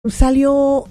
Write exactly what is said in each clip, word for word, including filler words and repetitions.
Salió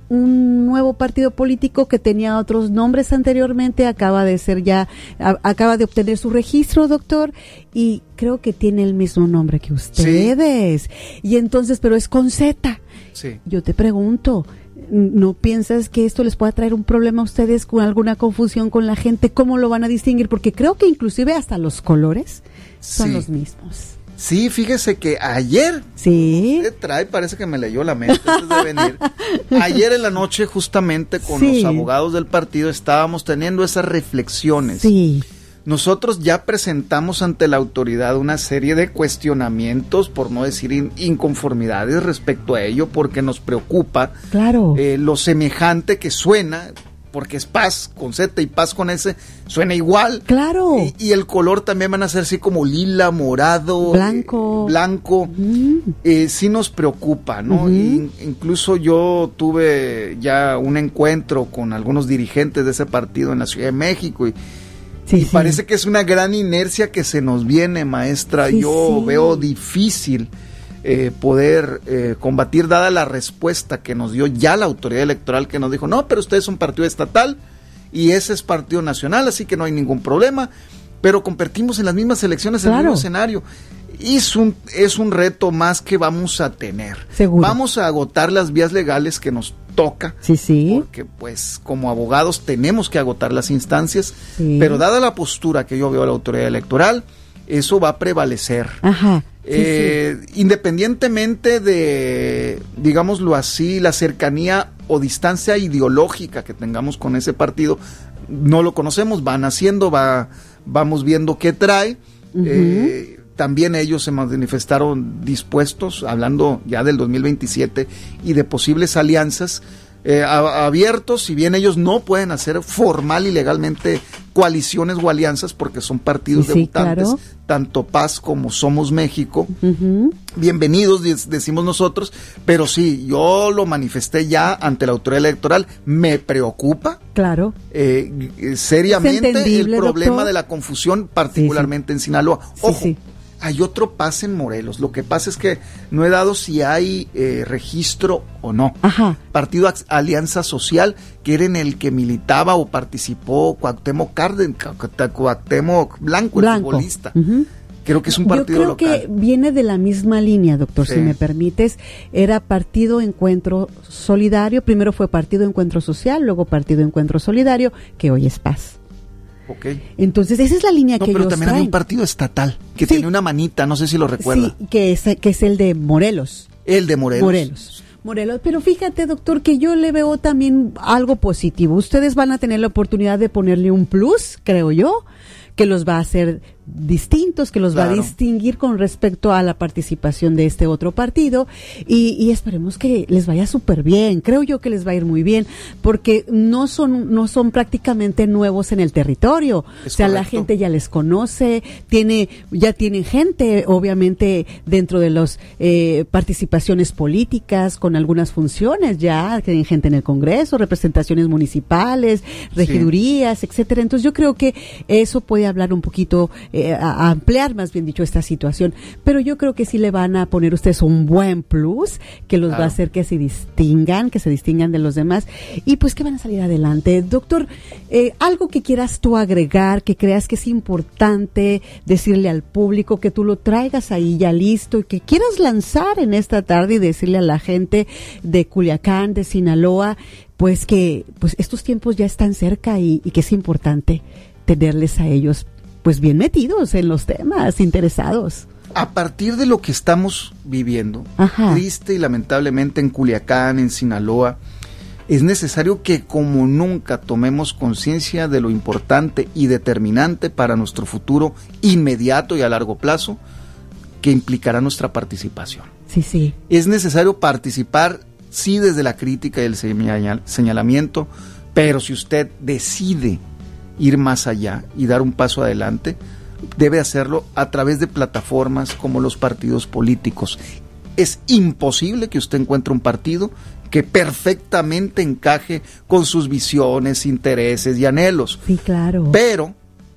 un nuevo partido político que tenía otros nombres anteriormente, acaba de ser ya, a, acaba de obtener su registro, doctor, y creo que tiene el mismo nombre que ustedes. Sí. Y entonces, pero es con Z. Sí. Yo te pregunto, ¿no piensas que esto les pueda traer un problema a ustedes con alguna confusión con la gente? ¿Cómo lo van a distinguir? Porque creo que inclusive hasta los colores son sí. los mismos. Sí, fíjese que ayer, sí, usted trae, parece que me leyó la mente antes de venir. Ayer en la noche, justamente con sí. los abogados del partido, estábamos teniendo esas reflexiones. Sí. Nosotros ya presentamos ante la autoridad una serie de cuestionamientos, por no decir in- inconformidades respecto a ello, porque nos preocupa claro. eh, lo semejante que suena, porque es paz con Z y paz con S, suena igual. Claro. Y, y el color también van a ser así como lila, morado, blanco. Eh, blanco. Uh-huh. Eh, sí nos preocupa, ¿no? Uh-huh. Y, incluso yo tuve ya un encuentro con algunos dirigentes de ese partido en la Ciudad de México y, sí, y sí. parece que es una gran inercia que se nos viene, maestra. Sí, yo sí. veo difícil Eh, poder eh, combatir, dada la respuesta que nos dio ya la autoridad electoral, que nos dijo, no, pero usted es un partido estatal y ese es partido nacional, así que no hay ningún problema, pero competimos en las mismas elecciones, en claro. el mismo escenario. Y es un, es un reto más que vamos a tener. Seguro. Vamos a agotar las vías legales que nos toca, sí, sí. porque pues como abogados tenemos que agotar las instancias, sí. pero dada la postura que yo veo de la autoridad electoral, eso va a prevalecer. Ajá. Sí, eh, sí. Independientemente de, digámoslo así, la cercanía o distancia ideológica que tengamos con ese partido, no lo conocemos, van haciendo, va, vamos viendo qué trae. Uh-huh. eh, también ellos se manifestaron dispuestos, hablando ya del dos mil veintisiete y de posibles alianzas, Eh, a, abiertos, si bien ellos no pueden hacer formal y legalmente coaliciones o alianzas porque son partidos sí, debutantes, claro. tanto Paz como Somos México, uh-huh. bienvenidos decimos nosotros, pero sí, yo lo manifesté ya ante la autoridad electoral, me preocupa claro eh, seriamente el problema doctor. de la confusión, particularmente sí, sí. en Sinaloa. Ojo, sí, sí. hay otro Paz en Morelos. Lo que pasa es que no he dado si hay eh, registro o no. Ajá. Partido Alianza Social, que era en el que militaba o participó Cuauhtémoc Cárdenas, Cuauhtémoc Blanco, Blanco. el futbolista. Uh-huh. Creo que es un partido local. Yo creo local. que viene de la misma línea, doctor, sí. si me permites. Era Partido Encuentro Solidario. Primero fue Partido Encuentro Social, luego Partido Encuentro Solidario, que hoy es Paz. Okay. Entonces esa es la línea no, que pero ellos también traen. Hay un partido estatal que sí. tiene una manita, no sé si lo recuerda. Sí, que es, que es el de Morelos. El de Morelos. Morelos. Morelos, pero fíjate, doctor, que yo le veo también algo positivo. Ustedes van a tener la oportunidad de ponerle un plus, creo yo, que los va a hacer distintos, que los claro. va a distinguir con respecto a la participación de este otro partido y, y esperemos que les vaya súper bien, creo yo que les va a ir muy bien, porque no son no son prácticamente nuevos en el territorio, es o sea, correcto. La gente ya les conoce, tiene ya tienen gente, obviamente, dentro de las eh, participaciones políticas, con algunas funciones ya, tienen gente en el Congreso, representaciones municipales, regidurías, sí. etcétera, entonces yo creo que eso puede hablar un poquito Eh, a, a ampliar, más bien dicho, esta situación, pero yo creo que sí le van a poner ustedes un buen plus, que los claro. va a hacer que se distingan, que se distingan de los demás, y pues que van a salir adelante. Doctor, eh, algo que quieras tú agregar, que creas que es importante decirle al público, que tú lo traigas ahí ya listo, y que quieras lanzar en esta tarde y decirle a la gente de Culiacán, de Sinaloa, pues que pues estos tiempos ya están cerca y, y que es importante tenerles a ellos pues bien metidos en los temas, interesados. A partir de lo que estamos viviendo, Ajá. triste y lamentablemente en Culiacán, en Sinaloa, es necesario que como nunca tomemos conciencia de lo importante y determinante para nuestro futuro inmediato y a largo plazo que implicará nuestra participación. Sí, sí. Es necesario participar, sí, desde la crítica y el señal- señalamiento, pero si usted decide ir más allá y dar un paso adelante, debe hacerlo a través de plataformas como los partidos políticos. Es imposible que usted encuentre un partido que perfectamente encaje con sus visiones, intereses y anhelos. Sí, claro. Pero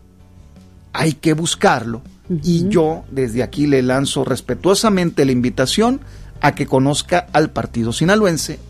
hay que buscarlo, uh-huh. y yo desde aquí le lanzo respetuosamente la invitación a que conozca al partido sinaloense